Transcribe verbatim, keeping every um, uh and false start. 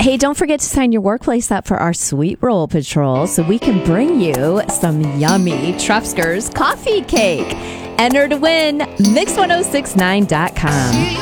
Hey, don't forget to sign your workplace up for our Sweet Roll Patrol so we can bring you some yummy Trufskers coffee cake. Enter to win, mix ten sixty-nine dot com.